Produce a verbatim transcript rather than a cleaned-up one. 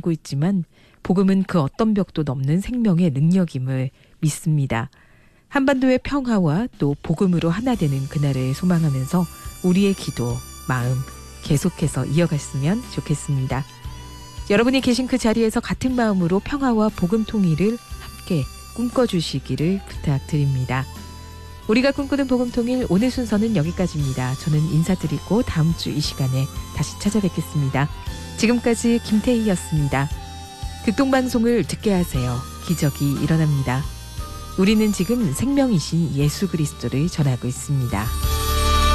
알고 있지만 복음은 그 어떤 벽도 넘는 생명의 능력임을 믿습니다. 한반도의 평화와 또 복음으로 하나 되는 그날을 소망하면서 우리의 기도, 마음 계속해서 이어갔으면 좋겠습니다. 여러분이 계신 그 자리에서 같은 마음으로 평화와 복음 통일을 함께 꿈꿔주시기를 부탁드립니다. 우리가 꿈꾸는 복음 통일 오늘 순서는 여기까지입니다. 저는 인사드리고 다음 주 이 시간에 다시 찾아뵙겠습니다. 지금까지 김태희였습니다. 극동방송을 듣게 하세요. 기적이 일어납니다. 우리는 지금 생명이신 예수 그리스도를 전하고 있습니다.